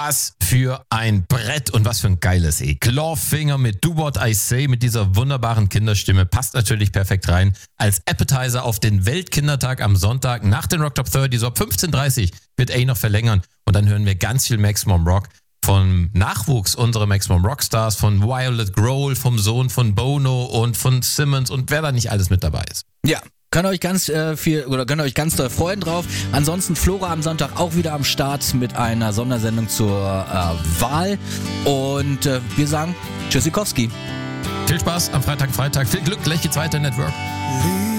Was für ein Brett und was für ein geiles Clawfinger mit Do What I Say mit dieser wunderbaren Kinderstimme passt natürlich perfekt rein. Als Appetizer auf den Weltkindertag am Sonntag nach den Rock Top 30, so ab 15:30 wird noch verlängern. Und dann hören wir ganz viel Maximum Rock vom Nachwuchs unserer Maximum Rockstars, von Violet Grohl, vom Sohn von Bono und von Simmons und wer da nicht alles mit dabei ist. Ja. Könnt ihr euch ganz ganz doll freuen drauf. Ansonsten Flora am Sonntag auch wieder am Start mit einer Sondersendung zur Wahl. Und wir sagen Tschüssikowski. Viel Spaß am Freitag. Viel Glück, gleich geht's weiter in Network.